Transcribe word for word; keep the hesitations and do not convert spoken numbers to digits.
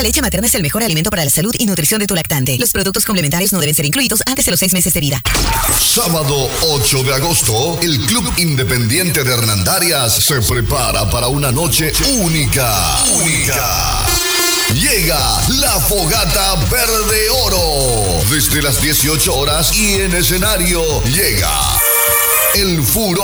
leche materna es el mejor alimento para la salud y nutrición de tu lactante. Los productos complementarios no deben ser incluidos antes de los seis meses de vida. Sábado ocho de agosto, el Club Independiente de Hernandarias se prepara para una noche única. Única. Llega la Fogata Verde Oro. Desde las dieciocho horas y en escenario llega el furor